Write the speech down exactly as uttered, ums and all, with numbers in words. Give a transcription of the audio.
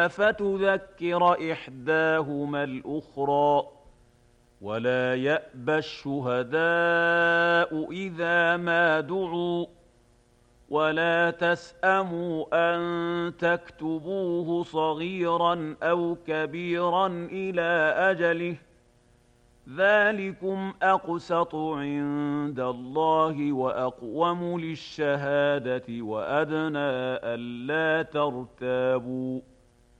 فتذكر إحداهما الأخرى ولا يأبى الشهداء إذا ما دعوا ولا تسأموا أن تكتبوه صغيرا أو كبيرا إلى أجله ذلكم أقسط عند الله وأقوم للشهادة وأدنى ألا ترتابوا